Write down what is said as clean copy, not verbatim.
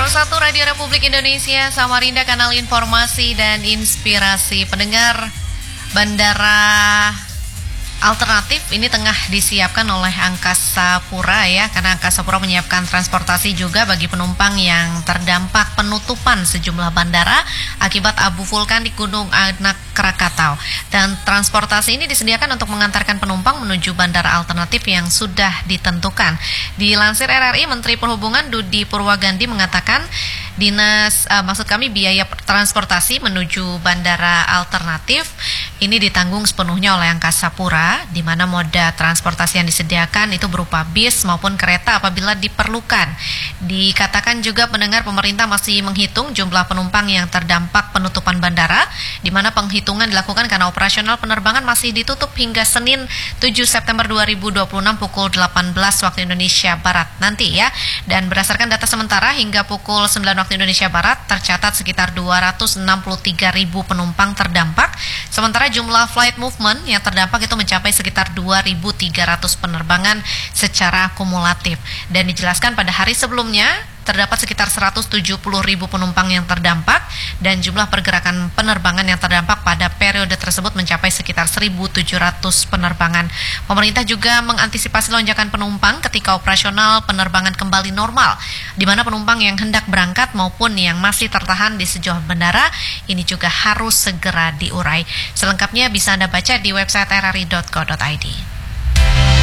101 Radio Republik Indonesia, Samarinda, kanal informasi dan inspirasi. Pendengar, bandara alternatif ini tengah disiapkan oleh Angkasa Pura ya, karena Angkasa Pura menyiapkan transportasi juga bagi penumpang yang terdampak penutupan sejumlah bandara akibat abu vulkanik Gunung Anak Krakatau. Dan transportasi ini disediakan untuk mengantarkan penumpang menuju bandara alternatif yang sudah ditentukan. Dilansir RRI, Menteri Perhubungan Dudi Purwagandi mengatakan biaya transportasi menuju bandara alternatif ini ditanggung sepenuhnya oleh Angkasa Pura, di mana moda transportasi yang disediakan itu berupa bis maupun kereta apabila diperlukan. Dikatakan juga pendengar, pemerintah masih menghitung jumlah penumpang yang terdampak penutupan bandara, di mana penghitungan dilakukan karena operasional penerbangan masih ditutup hingga Senin 7 September 2026 pukul 18 waktu Indonesia Barat nanti ya. Dan berdasarkan data sementara hingga pukul 9 waktu Indonesia Barat tercatat sekitar 263.000 penumpang terdampak, sementara jumlah flight movement yang terdampak itu mencapai sekitar 2.300 penerbangan secara kumulatif. Dan dijelaskan pada hari sebelumnya terdapat sekitar 170.000 penumpang yang terdampak, dan jumlah pergerakan penerbangan yang terdampak pada periode tersebut mencapai sekitar 1.700 penerbangan. Pemerintah juga mengantisipasi lonjakan penumpang ketika operasional penerbangan kembali normal, di mana penumpang yang hendak berangkat maupun yang masih tertahan di sejumlah bandara ini juga harus segera diurai. Selengkapnya bisa Anda baca di website rri.co.id.